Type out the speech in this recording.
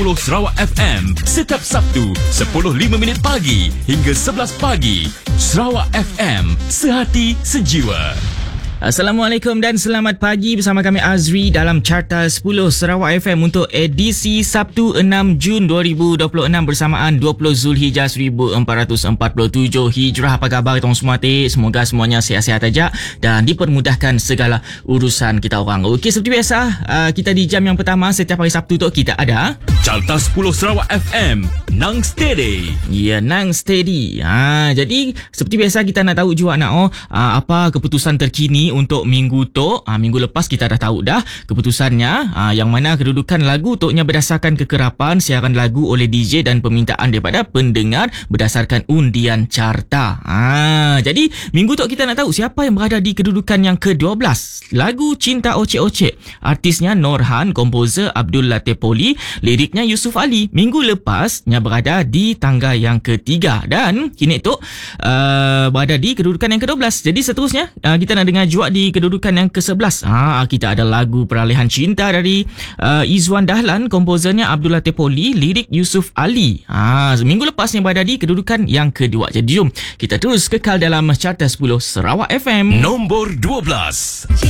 10 Sarawak FM setiap Sabtu 10.05 pagi hingga 11 pagi. Sarawak FM, sehati sejiwa. Assalamualaikum dan selamat pagi bersama kami Azri dalam Carta 10 Sarawak FM untuk edisi Sabtu 6 Jun 2026 bersamaan 20 Zulhijjah 1447 Hijrah. Apa khabar tuan semua? Semoga semuanya sihat-sihat aja dan dipermudahkan segala urusan kita orang. Okey, seperti biasa kita di jam yang pertama setiap hari Sabtu tu kita ada Carta 10 Sarawak FM, Nang Steady. Ya, Nang Steady. Jadi seperti biasa kita nak tahu juga apa keputusan terkini untuk minggu tu. Minggu lepas kita dah tahu dah keputusannya, yang mana kedudukan lagu tuknya berdasarkan kekerapan siaran lagu oleh DJ dan permintaan daripada pendengar berdasarkan undian carta. Jadi minggu tu kita nak tahu siapa yang berada di kedudukan yang ke-12. Lagu Cinta Ocek-Ocek, artisnya Norhan, komposer Abdul Latif Poli, liriknya Yusuf Ali. Minggu lepasnya berada di tangga yang ke-3 dan kini tu berada di kedudukan yang ke-12. Jadi seterusnya kita nak dengar juga di kedudukan yang ke-11. Kita ada lagu Peralihan Cinta dari Izwan Dahlan, komposernya Abdul Latif Poli, lirik Yusuf Ali. Minggu lepasnya berada di kedudukan yang ke-2. Jadi jom kita terus kekal dalam Carta 10 Sarawak FM. Nombor 12.